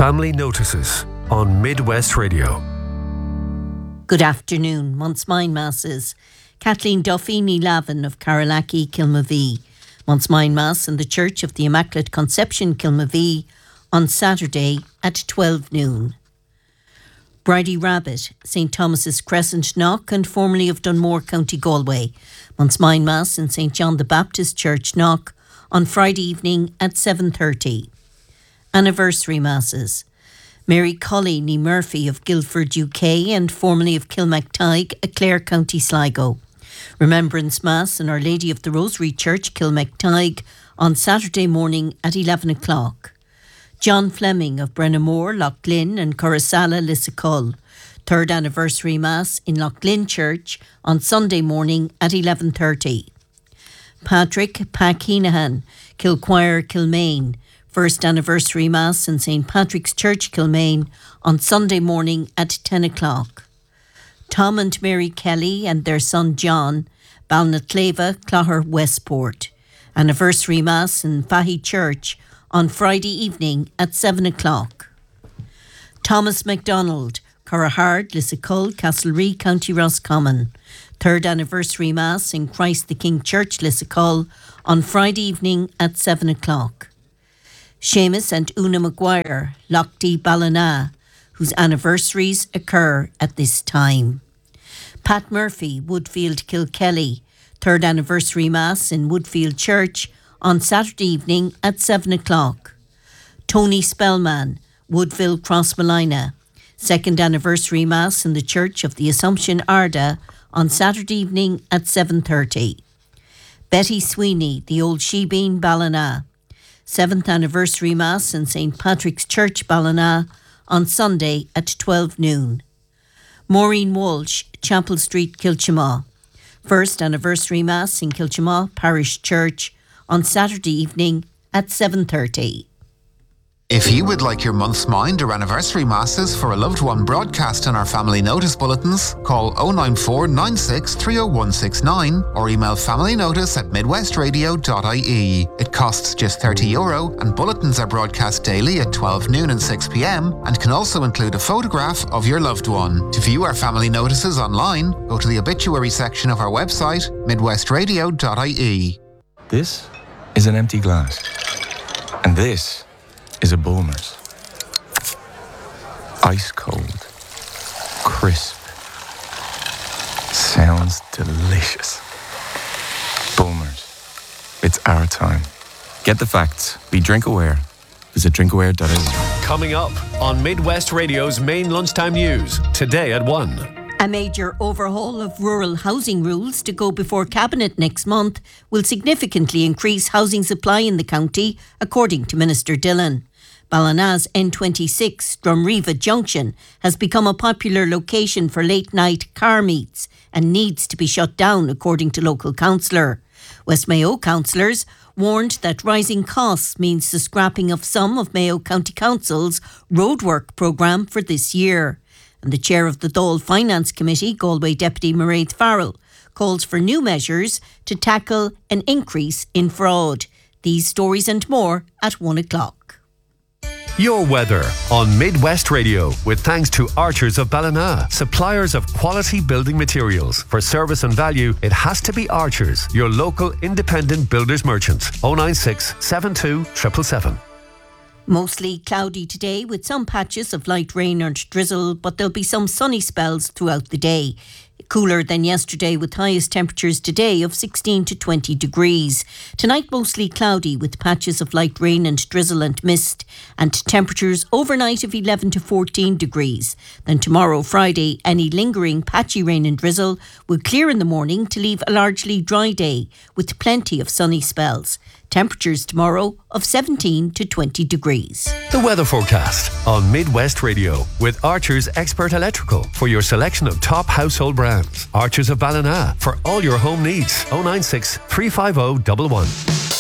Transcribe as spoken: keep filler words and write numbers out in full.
Family Notices on Midwest Radio. Good afternoon. Month's Mind Masses. Kathleen Duffy, ní Lavin of Carolaki, Kilmavee. Month's Mind Mass in the Church of the Immaculate Conception, Kilmavee, on Saturday at twelve noon. Bridie Rabbit, Saint Thomas's Crescent, Knock, and formerly of Dunmore, County Galway. Month's Mind Mass in Saint John the Baptist Church, Knock, on Friday evening at seven thirty. Anniversary Masses. Mary Colley, ní Murphy of Guildford, U K, and formerly of Kilmactygh, Clare, County Sligo. Remembrance Mass in Our Lady of the Rosary Church, Kilmactygh, on Saturday morning at eleven o'clock. John Fleming of Brennamore, Loughlin, and Coruscalla, Lissacull. Third Anniversary Mass in Loughlin Church on Sunday morning at eleven thirty. Patrick Pac Heenahan, Kilquire, Kilmaine. First Anniversary Mass in Saint Patrick's Church, Kilmaine, on Sunday morning at ten o'clock. Tom and Mary Kelly and their son John, Balnaclava, Clogher, Westport. Anniversary Mass in Fahy Church on Friday evening at seven o'clock. Thomas MacDonald, Corrahard, Lissacull, Castlereagh, County Roscommon. Third Anniversary Mass in Christ the King Church, Lissacull, on Friday evening at seven o'clock. Seamus and Una Maguire, Lochte, Ballina, whose anniversaries occur at this time. Pat Murphy, Woodfield, Kilkelly, Third Anniversary Mass in Woodfield Church on Saturday evening at seven o'clock. Tony Spellman, Woodville, Crossmolina, Second Anniversary Mass in the Church of the Assumption, Arda, on Saturday evening at seven thirty. Betty Sweeney, the Old Shebeen, Ballina, Seventh Anniversary Mass in Saint Patrick's Church, Ballina, on Sunday at twelve noon. Maureen Walsh, Chapel Street, Kilchamaw. First Anniversary Mass in Kilchamaw Parish Church on Saturday evening at seven thirty. If you would like your month's mind or anniversary masses for a loved one broadcast in our family notice bulletins, call oh nine four nine six three oh one six nine or email familynotice at midwestradio dot I E. It costs just thirty euro and bulletins are broadcast daily at twelve noon and six p.m. and can also include a photograph of your loved one. To view our family notices online, go to the obituary section of our website, midwestradio dot I E. This is an empty glass. And this is a Bulmers. Ice cold, crisp, sounds delicious. Bulmers, it's our time. Get the facts, be drink aware. Visit drinkaware dot I E. Coming up on Midwest Radio's main lunchtime news, today at one. A major overhaul of rural housing rules to go before Cabinet next month will significantly increase housing supply in the county, according to Minister Dillon. Ballina's N twenty-six Drumreeva Junction has become a popular location for late-night car meets and needs to be shut down, according to local councillor. West Mayo councillors warned that rising costs means the scrapping of some of Mayo County Council's roadwork programme for this year. And the chair of the Dáil Finance Committee, Galway Deputy Mairead Farrell, calls for new measures to tackle an increase in fraud. These stories and more at one o'clock. Your weather on Midwest Radio, with thanks to Archers of Ballina, suppliers of quality building materials. For service and value, it has to be Archers, your local independent builders merchant. oh nine six, seven two, seven seven seven. Mostly cloudy today with some patches of light rain and drizzle, but there'll be some sunny spells throughout the day. Cooler than yesterday, with highest temperatures today of sixteen to twenty degrees. Tonight mostly cloudy with patches of light rain and drizzle and mist, and temperatures overnight of eleven to fourteen degrees. Then tomorrow, Friday, any lingering patchy rain and drizzle will clear in the morning to leave a largely dry day with plenty of sunny spells. Temperatures tomorrow of seventeen to twenty degrees. The weather forecast on Midwest Radio with Archers Expert Electrical for your selection of top household brands. Archers of Ballina for all your home needs. oh nine six, three five oh, one one.